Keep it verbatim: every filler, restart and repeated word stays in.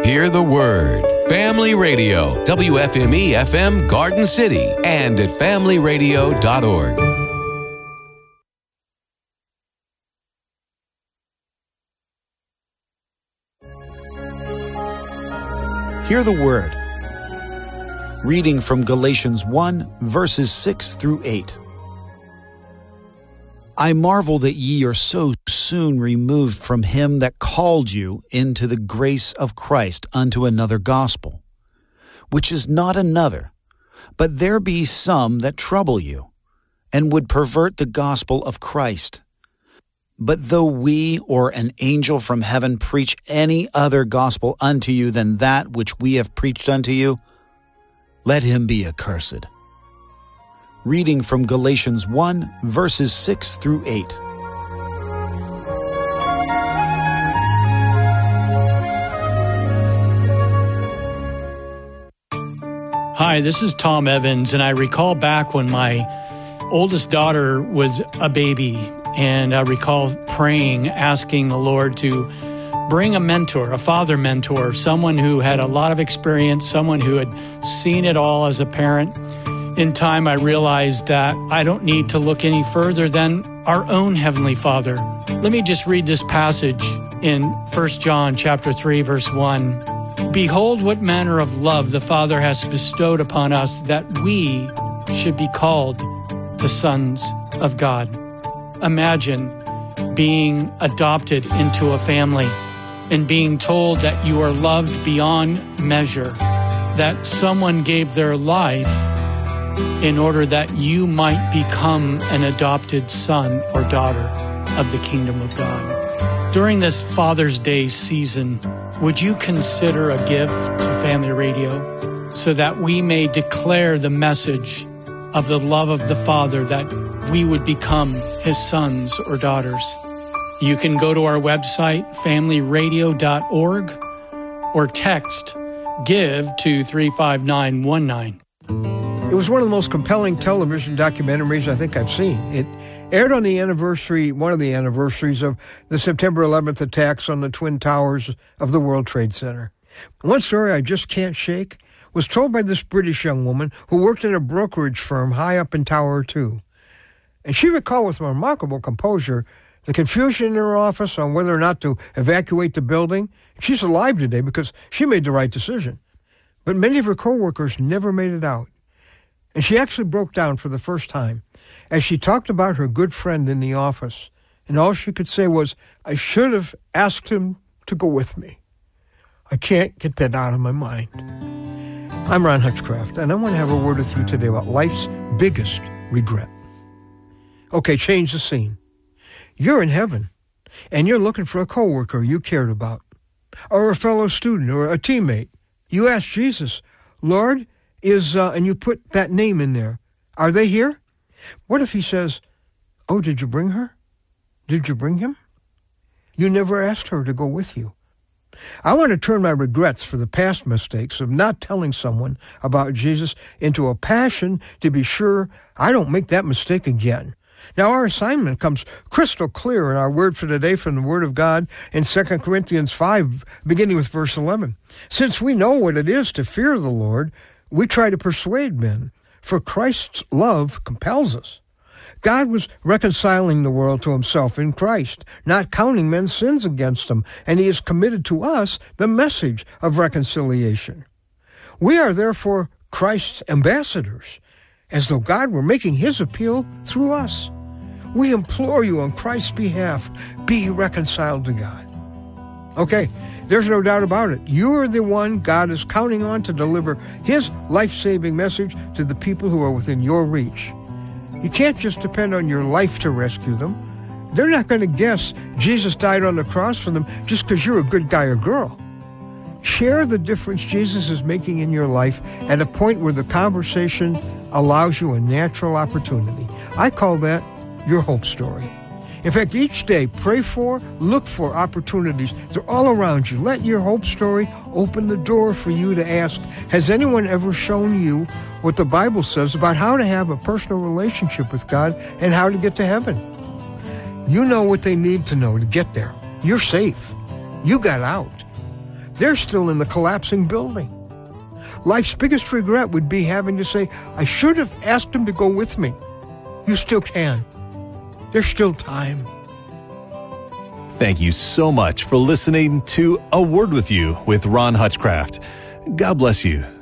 Hear the Word. Family Radio, W F M E F M Garden City, and at family radio dot org. Hear the Word. Reading from Galatians one, verses six through eight. I marvel that ye are so soon removed from him that called you into the grace of Christ unto another gospel, which is not another, but there be some that trouble you, and would pervert the gospel of Christ. But though we or an angel from heaven preach any other gospel unto you than that which we have preached unto you, let him be accursed. Reading from Galatians one, verses six through eight. Hi, this is Tom Evans, and I recall back when my oldest daughter was a baby, and I recall praying, asking the Lord to bring a mentor, a father mentor, someone who had a lot of experience, someone who had seen it all as a parent. In time, I realized that I don't need to look any further than our own Heavenly Father. Let me just read this passage in First John chapter three, verse one. Behold, what manner of love the Father has bestowed upon us, that we should be called the sons of God. Imagine being adopted into a family and being told that you are loved beyond measure, that someone gave their life in order that you might become an adopted son or daughter of the kingdom of God. During this Father's Day season, would you consider a gift to Family Radio so that we may declare the message of the love of the Father, that we would become his sons or daughters? You can go to our website, family radio dot org, or text GIVE to three five nine one nine. It was one of the most compelling television documentaries I think I've seen. It aired on the anniversary, one of the anniversaries of the September eleventh attacks on the Twin Towers of the World Trade Center. One story I just can't shake was told by this British young woman who worked at a brokerage firm high up in Tower two. And she recalled with remarkable composure the confusion in her office on whether or not to evacuate the building. She's alive today because she made the right decision. But many of her coworkers never made it out. And she actually broke down for the first time as she talked about her good friend in the office. And all she could say was, I should have asked him to go with me. I can't get that out of my mind. I'm Ron Hutchcraft, and I want to have a word with you today about life's biggest regret. Okay, change the scene. You're in heaven, and you're looking for a coworker you cared about, or a fellow student, or a teammate. You ask Jesus, Lord, is, uh, and you put that name in there. Are they here? What if he says, oh, did you bring her? Did you bring him? You never asked her to go with you. I want to turn my regrets for the past mistakes of not telling someone about Jesus into a passion to be sure I don't make that mistake again. Now, our assignment comes crystal clear in our word for today from the Word of God in Second Corinthians five, beginning with verse eleven. Since we know what it is to fear the Lord, we try to persuade men, for Christ's love compels us. God was reconciling the world to himself in Christ, not counting men's sins against them, and he has committed to us the message of reconciliation. We are therefore Christ's ambassadors, as though God were making his appeal through us. We implore you on Christ's behalf, be reconciled to God. Okay, there's no doubt about it. You are the one God is counting on to deliver his life-saving message to the people who are within your reach. You can't just depend on your life to rescue them. They're not going to guess Jesus died on the cross for them just because you're a good guy or girl. Share the difference Jesus is making in your life at a point where the conversation allows you a natural opportunity. I call that your hope story. In fact, each day, pray for, look for opportunities. They're all around you. Let your hope story open the door for you to ask, has anyone ever shown you what the Bible says about how to have a personal relationship with God and how to get to heaven? You know what they need to know to get there. You're safe. You got out. They're still in the collapsing building. Life's biggest regret would be having to say, I should have asked him to go with me. You still can. There's still time. Thank you so much for listening to A Word With You with Ron Hutchcraft. God bless you.